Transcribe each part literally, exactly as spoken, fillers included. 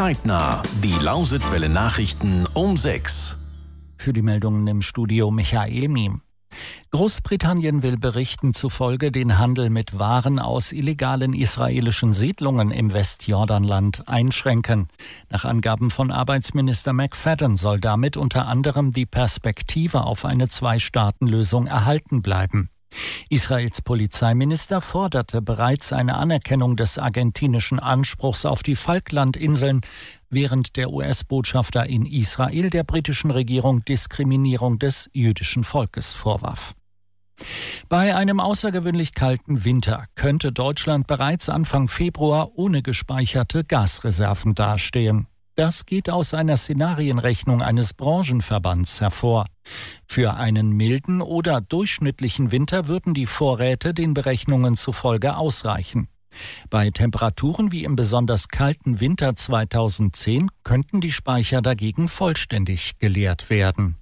Zeitnah. Die Lausitzwelle Nachrichten um sechs. Für die Meldungen im Studio Michael Miem. Großbritannien will Berichten zufolge den Handel mit Waren aus illegalen israelischen Siedlungen im Westjordanland einschränken. Nach Angaben von Arbeitsminister McFadden soll damit unter anderem die Perspektive auf eine Zwei-Staaten-Lösung erhalten bleiben. Israels Polizeiminister forderte bereits eine Anerkennung des argentinischen Anspruchs auf die Falklandinseln, während der U S-Botschafter in Israel der britischen Regierung Diskriminierung des jüdischen Volkes vorwarf. Bei einem außergewöhnlich kalten Winter könnte Deutschland bereits Anfang Februar ohne gespeicherte Gasreserven dastehen. Das geht aus einer Szenarienrechnung eines Branchenverbands hervor. Für einen milden oder durchschnittlichen Winter würden die Vorräte den Berechnungen zufolge ausreichen. Bei Temperaturen wie im besonders kalten Winter zweitausendzehn könnten die Speicher dagegen vollständig geleert werden.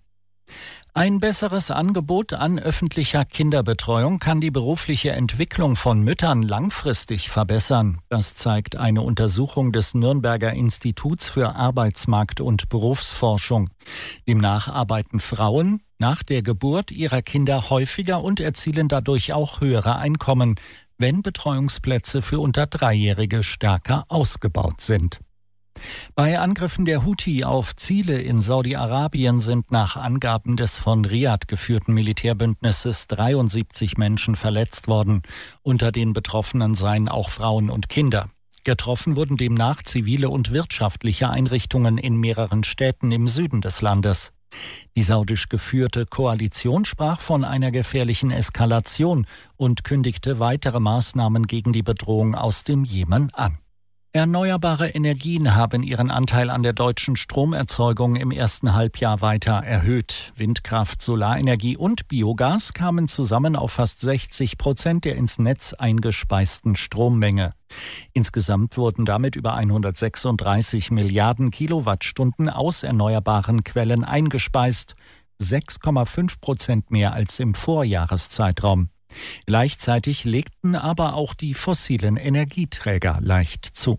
Ein besseres Angebot an öffentlicher Kinderbetreuung kann die berufliche Entwicklung von Müttern langfristig verbessern. Das zeigt eine Untersuchung des Nürnberger Instituts für Arbeitsmarkt- und Berufsforschung. Demnach arbeiten Frauen nach der Geburt ihrer Kinder häufiger und erzielen dadurch auch höhere Einkommen, wenn Betreuungsplätze für unter Dreijährige stärker ausgebaut sind. Bei Angriffen der Houthi auf Ziele in Saudi-Arabien sind nach Angaben des von Riad geführten Militärbündnisses dreiundsiebzig Menschen verletzt worden. Unter den Betroffenen seien auch Frauen und Kinder. Getroffen wurden demnach zivile und wirtschaftliche Einrichtungen in mehreren Städten im Süden des Landes. Die saudisch geführte Koalition sprach von einer gefährlichen Eskalation und kündigte weitere Maßnahmen gegen die Bedrohung aus dem Jemen an. Erneuerbare Energien haben ihren Anteil an der deutschen Stromerzeugung im ersten Halbjahr weiter erhöht. Windkraft, Solarenergie und Biogas kamen zusammen auf fast sechzig Prozent der ins Netz eingespeisten Strommenge. Insgesamt wurden damit über hundertsechsunddreißig Milliarden Kilowattstunden aus erneuerbaren Quellen eingespeist, sechs Komma fünf Prozent mehr als im Vorjahreszeitraum. Gleichzeitig legten aber auch die fossilen Energieträger leicht zu.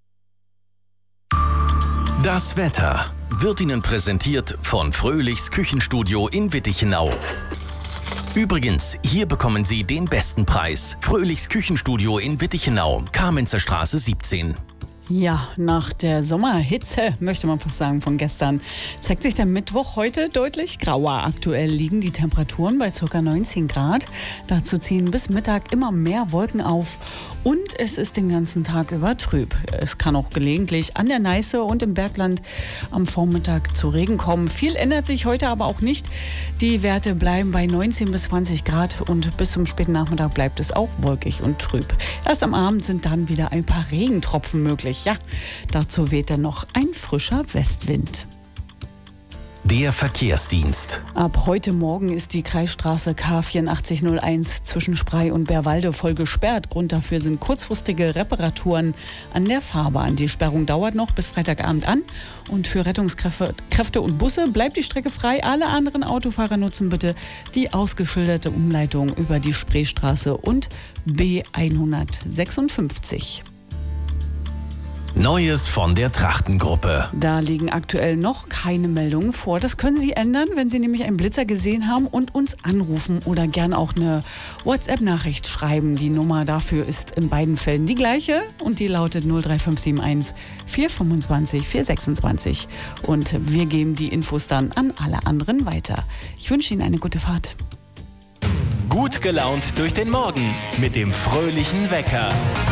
Das Wetter wird Ihnen präsentiert von Fröhlichs Küchenstudio in Wittichenau. Übrigens, hier bekommen Sie den besten Preis. Fröhlichs Küchenstudio in Wittichenau, Kamenzer Straße siebzehn. Ja, nach der Sommerhitze, möchte man fast sagen, von gestern, zeigt sich der Mittwoch heute deutlich grauer. Aktuell liegen die Temperaturen bei ca. neunzehn Grad. Dazu ziehen bis Mittag immer mehr Wolken auf und es ist den ganzen Tag über trüb. Es kann auch gelegentlich an der Neiße und im Bergland am Vormittag zu Regen kommen. Viel ändert sich heute aber auch nicht. Die Werte bleiben bei neunzehn bis zwanzig Grad und bis zum späten Nachmittag bleibt es auch wolkig und trüb. Erst am Abend sind dann wieder ein paar Regentropfen möglich. Ja, dazu weht dann noch ein frischer Westwind. Der Verkehrsdienst. Ab heute Morgen ist die Kreisstraße K vierundachtzig null eins zwischen Sprey und Bärwalde voll gesperrt. Grund dafür sind kurzfristige Reparaturen an der Fahrbahn. Die Sperrung dauert noch bis Freitagabend an und für Rettungskräfte Kräfte und Busse bleibt die Strecke frei. Alle anderen Autofahrer nutzen bitte die ausgeschilderte Umleitung über die Spreestraße und B hundertsechsundfünfzig. Neues von der Trachtengruppe. Da liegen aktuell noch keine Meldungen vor. Das können Sie ändern, wenn Sie nämlich einen Blitzer gesehen haben und uns anrufen oder gern auch eine WhatsApp-Nachricht schreiben. Die Nummer dafür ist in beiden Fällen die gleiche und die lautet null drei fünf sieben eins vier fünfundzwanzig vier sechsundzwanzig. Und wir geben die Infos dann an alle anderen weiter. Ich wünsche Ihnen eine gute Fahrt. Gut gelaunt durch den Morgen mit dem fröhlichen Wecker.